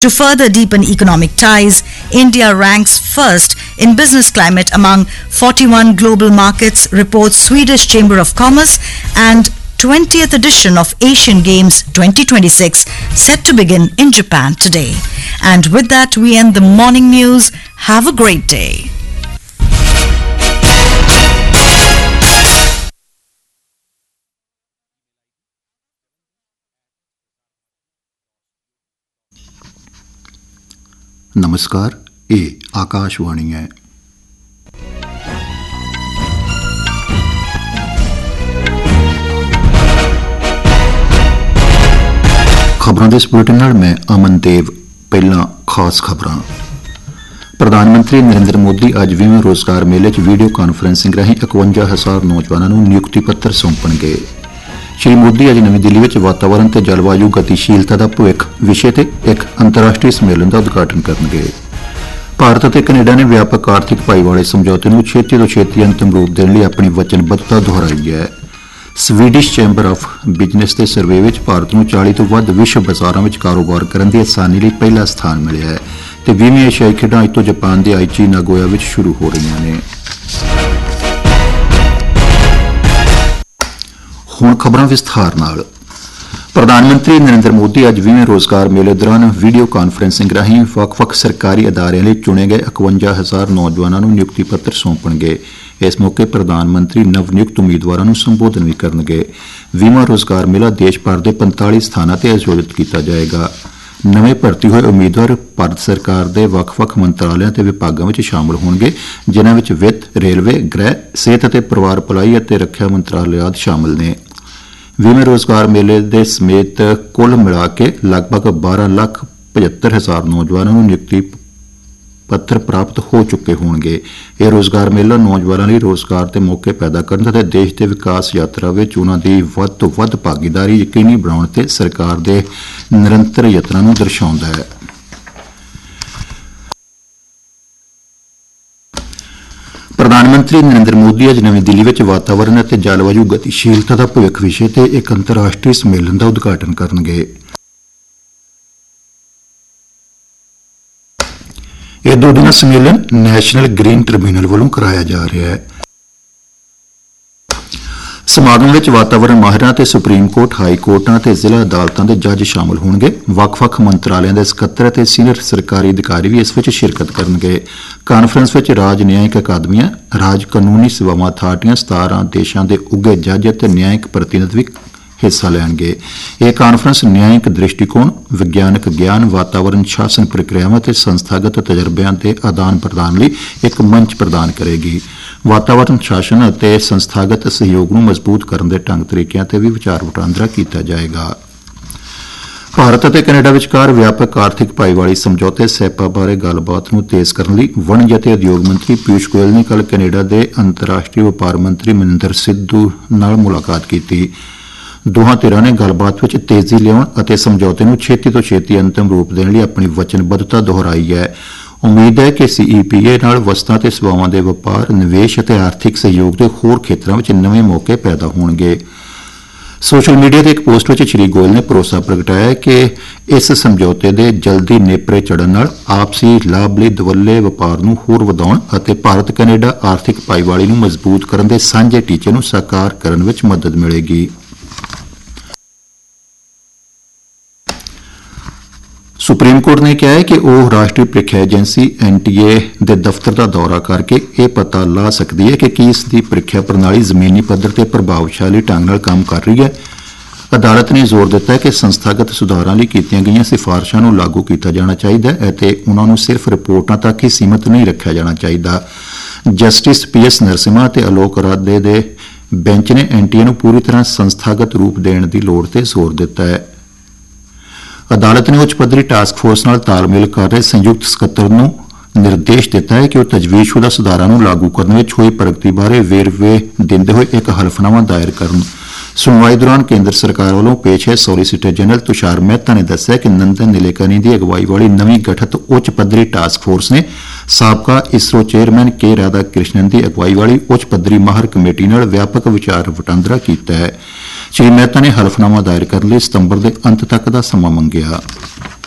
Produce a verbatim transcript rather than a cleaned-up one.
To further deepen economic ties, India ranks first in business climate among forty-one global markets, reports Swedish Chamber of Commerce, and twentieth edition of Asian Games twenty twenty-six set to begin in Japan today. And with that, we end the morning news. Have a great day. नमस्कार, ये आकाशवाणी है। खबरों के bulletin नाल मैं अमन देव। पहला खास खबरां। प्रधानमंत्री नरेंद्र मोदी अज बीसवें रोजगार मेले च वीडियो कानफ्रेंसिंग राਹੀਂ इकवंजा हज़ार नौजवानों ਨੂੰ नियुक्ति पत्र सौंपणगे। श्री मोदी अज नवी दिल्ली में वातावरण ते जलवायु गतिशीलता का भविख विषय ते एक अंतर्राष्ट्रीय सम्मेलन का उद्घाटन करेंगे। भारत और कनेडा ने व्यापक आर्थिक भाईवाले समझौते को छेती तो छेती अंतिम रूप देने लिए अपनी वचनबद्धता दोहराई है। स्वीडिश चैंबर ऑफ बिजनेस के सर्वे में भारत को चालीस तो वध विश्व बाजारों में कारोबार करने की आसानी लिए पहला स्थान मिला है। तो बीसवीं एशियाई खेडां अज तो जापान के आईची नागोया में शुरू हो रही हैं। हुण खबरां विस्तार नाल। प्रधानमंत्री नरेंद्र मोदी अज बीसवें रोजगार मेले दौरान वीडियो कानफ्रेंसिंग राਹੀਂ ਵੱਖ-ਵੱਖ सरकारी अदारियां लई चुने गए इकवंजा हज़ार नौजवानों ਨੂੰ नियुक्ति पत्र सौंपणगे। इस मौके प्रधानमंत्री नव नियुक्त उम्मीदवारों ਨੂੰ संबोधन भी करनगे। बीसवां रोजगार मेला देश भर के पैंतालीस स्थानों पर आयोजित किया जाएगा। नवे भर्ती हुए उम्मीदवार भारत सरकार के ਵੱਖ-ਵੱਖ मंत्रालयों ते विभागों में शामिल होंगे, जिन्हां विच वित्त, रेलवे, गृह, सेहत ते परिवार भलाई अते रक्षा मंत्रालय आदि शामिल ने। बीसवें रोजगार मेले दे समेत कुल मिला के लगभग बारह लाख पचहत्तर हज़ार नौजवानों को नियुक्ति पत्र प्राप्त हो चुके होंगे। यह रोजगार मेला नौजवानों लिए रोजगार के मौके पैदा करने ते देश के विकास यात्रा में उन्हां दी वध तो वध भागीदारी यकीनी बनाउण ते सरकार के निरंतर यत्नां नूं दर्शाउंदा है। प्रधानमंत्री नरेंद्र मोदी अज नवी दिल्ली में वातावरण और जलवायु गतिशीलता का भविख विषय ते एक अंतर्राष्ट्रीय सम्मेलन का उद्घाटन करेंगे। यह दो दिना सम्मेलन नैशनल ग्रीन ट्रिब्यूनल वालों कराया जा रहा है। समागम में वातावरण माहिरां ते सुप्रीम कोर्ट, हाई कोर्टां ते जिला अदालतां दे जज शामिल होणगे। ਵੱਖ-ਵੱਖ मंत्रालयों के सकत्तर ते सीनियर सरकारी अधिकारी भी इस विच शिरकत करनगे। कानफ्रेंस में राज न्यायिक अकादमियां, राज कानूनी सेवावां अथार्टियां, सतारह देशों के उगे जज ते न्यायिक प्रतिनिधि भी हिस्सा लैणगे। यह कानफ्रेंस न्यायिक दृष्टिकोण, विज्ञानक ज्ञान, वातावरण शासन प्रक्रियावां ते संस्थागत तजर्बियां के आदान प्रदान लई एक मंच प्रदान करेगी। वातावरण शासन और संस्थागत सहयोग को मजबूत करने के ढंग तरीकों से भी विचार वटांदरा किया जाएगा। भारत और कनेडा विचकार व्यापक आर्थिक भाईवाली समझौते सैपा बारे गलबात को तेज करने लिए वणज और उद्योग मंत्री पीयूष गोयल ने कल कनेडा के अंतर्राष्ट्रीय व्यापार मंत्री मनिंदर सिद्धू नाल मुलाकात की। दोहां धिरां ने गलबात में तेजी लियाउण और समझौते को छेती तो छेती अंतिम रूप देने लिए अपनी वचनबद्धता दोहराई है। उम्मीद है कि सीईपीए नाल वस्तां ते सेवावां दे व्यापार, निवेश और आर्थिक सहयोग के होर खेत्रों में नवे मौके पैदा होणगे। सोशल मीडिया के एक पोस्ट में श्री गोयल ने भरोसा प्रगटाया कि इस समझौते के जल्दी नेपरे चढ़न नाल आपसी लाभ लई दवल्ले व्यापार नूं होर वधाउण अते भारत कनेडा आर्थिक भाईवाली नूं मजबूत करन दे सांझे टीचे नूं साकार करन विच मदद मिलेगी। सुप्रीम कोर्ट ने कहा है कि वह राष्ट्रीय प्रीख्या एजेंसी एनटीए के दफ्तर का दौरा करके यह पता ला सकती है कि की इसकी प्रीख्या प्रणाली जमीनी पद्धर से प्रभावशाली ढंग नाल काम कर रही है। अदालत ने जोर दिता है कि संस्थागत सुधारों लिए कीतियां गईयां सिफारिशां नूं लागू किया जाना चाहिए और उन्होंने सिर्फ रिपोर्टां तक ही सीमित नहीं रखा जाना चाहिए। जस्टिस पी एस नरसिम्हा और आलोक राधे दे बेंच ने एनटीए नूं पूरी तरह संस्थागत रूप देने की लोड़ ते जोर दिता है। अदालत ने उच्च पद्धरी टास्क फोर्स नाल तालमेल कर रहे संयुक्त सकत्तर नूं निर्देश दिता है कि वह तजवीज़शुदा सुधारां नूं लागू करने में होई प्रगति बारे वेरवे दिंदे होए एक हलफनामा दायर करन। सुनवाई दौरान केंद्र सरकार वालों पेश है सॉलीसिटर जनरल तुषार मेहता ने दस्सिया कि नंदन नीलेकनी की अगवाई वाली नवीं गठित उच्च पद्धरी टास्क फोर्स ने साबका इसरो चेयरमैन के राधा कृष्णन की अगवाई वाली उच्च पद्धरी माहर कमेटी नाल व्यापक विचार वटांदरा किया है। श्री मेहता ने हलफनामा दायर करने लिए सितंबर के अंत तक का समा मंगिया।